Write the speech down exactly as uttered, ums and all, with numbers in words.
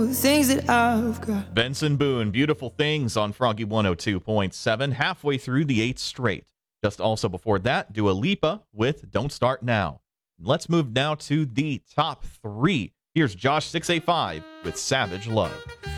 beautiful things that I've got. Benson Boone, Beautiful Things on Froggy one oh two point seven, halfway through the eighth straight. Just also before that, Dua Lipa with Don't Start Now. Let's move now to the top three. Here's Josh six eight five with Savage Love.